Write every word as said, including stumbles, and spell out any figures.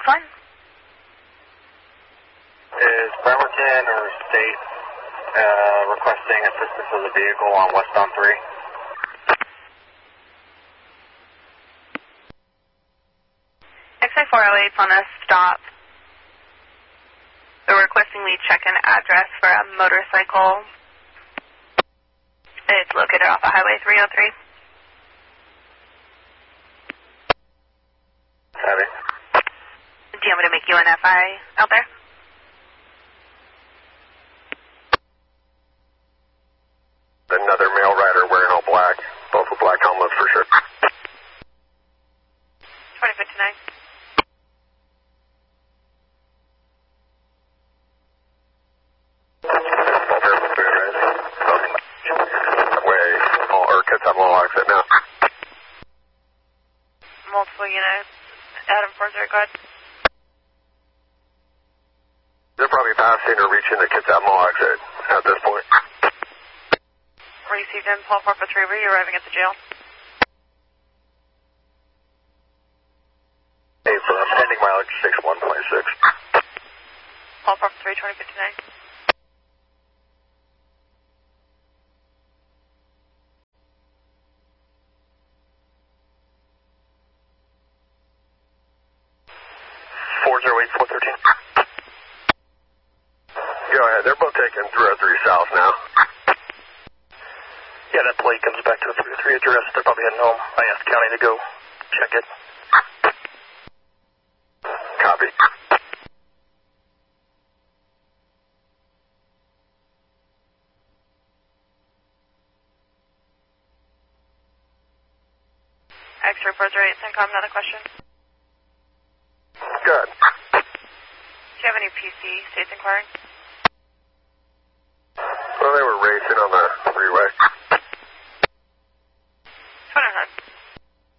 Fine. Is Bremerton or State uh, requesting assistance of the vehicle on westbound three? X I four oh eight's on a stop. They're requesting we check an address for a motorcycle. It's located off of Highway three oh three. Heavy. Do you want me to make you an F I out there? Another male rider wearing all black. Both with black helmets for sure. twenty fifty-nine. Way, all or kids have low exit now. Multiple units. Adam four zero, go ahead. They're probably passing or reaching the kids at mall exit at this point. Received in Paul four four three, were you arriving at the jail? Hey, for pending mileage six one point six. Paul four four three, twenty fifty-nine. four zero eight four thirteen. Go ahead, they're both taking three oh three south now. Yeah, that plate comes back to the three oh three address. They're probably heading home. I asked the county to go check it. Copy. X-ray four zero eight, CENTCOM, another question. Good. Do you have any P C states inquiring? Well, they were racing on the